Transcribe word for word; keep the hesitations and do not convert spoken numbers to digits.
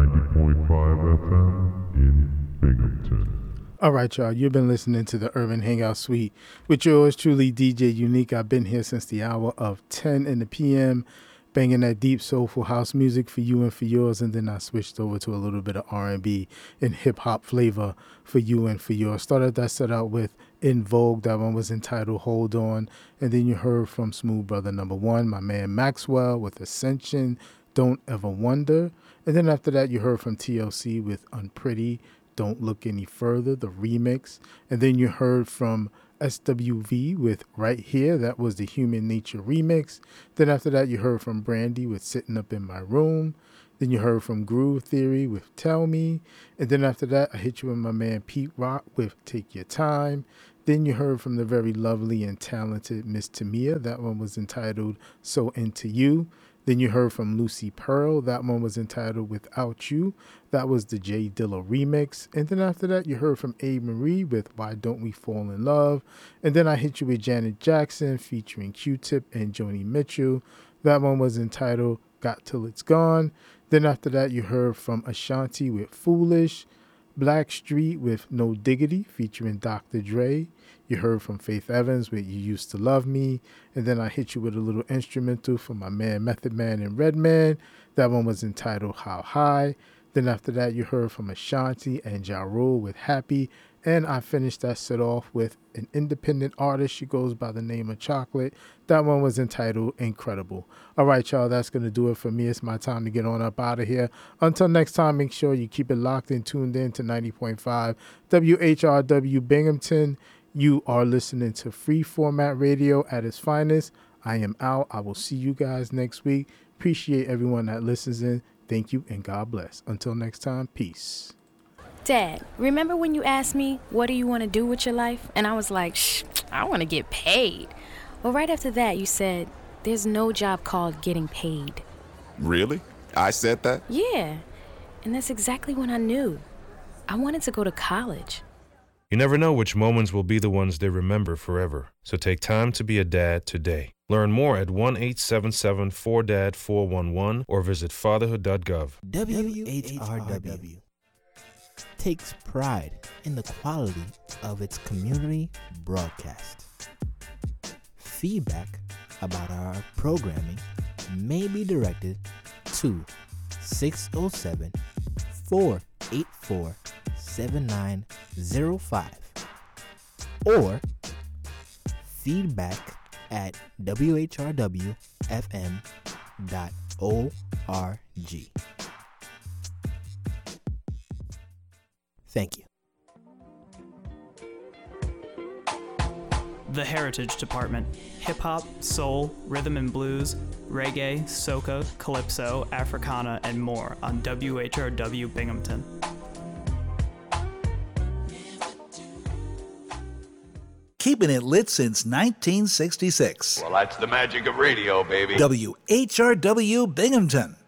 ninety point five F M in Binghamton. All right, y'all, you've been listening to the Urban Hangout Suite with yours truly, D J Unique. I've been here since the hour of ten in the p m, banging that deep, soulful house music for you and for yours, and then I switched over to a little bit of R and B and hip-hop flavor for you and for yours. Started that set out with In Vogue. That one was entitled Hold On, and then you heard from Smooth Brother Number One, my man Maxwell with Ascension, Don't Ever Wonder, and then after that you heard from T L C with Unpretty, Don't Look Any Further, the remix. And then you heard from S W V with Right Here. That was the Human Nature remix. Then after that, you heard from Brandy with Sitting Up in My Room. Then you heard from Groove Theory with Tell Me. And then after that, I hit you with my man Pete Rock with Take Your Time. Then you heard from the very lovely and talented Miss Tamia. That one was entitled So Into You. Then you heard from Lucy Pearl. That one was entitled Without You. That was the Jay Dilla remix. And then after that, you heard from A. Marie with Why Don't We Fall in Love. And then I hit you with Janet Jackson featuring Q-Tip and Joni Mitchell. That one was entitled Got Till It's Gone. Then after that, you heard from Ashanti with Foolish. Blackstreet with No Diggity featuring Doctor Dre. You heard from Faith Evans with You Used to Love Me. And then I hit you with a little instrumental from my man Method Man and Redman. That one was entitled How High. Then after that, you heard from Ashanti and Ja Rule with Happy. And I finished that set off with an independent artist. She goes by the name of Chocolate. That one was entitled Incredible. All right, y'all, that's going to do it for me. It's my time to get on up out of here. Until next time, make sure you keep it locked and tuned in to ninety point five W H R W Binghamton. You are listening to Free Format Radio at its finest. I am out. I will see you guys next week. Appreciate everyone that listens in. Thank you and God bless. Until next time, peace. Dad, remember when you asked me, what do you want to do with your life? And I was like, shh, I want to get paid. Well, right after that, you said, there's no job called getting paid. Really? I said that? Yeah. And that's exactly when I knew. I wanted to go to college. You never know which moments will be the ones they remember forever. So take time to be a dad today. Learn more at one eight seven seven four D A D four one one or visit fatherhood dot gov. W H R W takes pride in the quality of its community broadcast. Feedback about our programming may be directed to six oh seven, four eight four, seven nine zero five or feedback at w h r w f m dot org. Thank you. The Heritage Department. Hip-hop, soul, rhythm and blues, reggae, soca, calypso, Africana, and more on W H R W Binghamton. Keeping it lit since nineteen sixty-six. Well, that's the magic of radio, baby. W H R W Binghamton.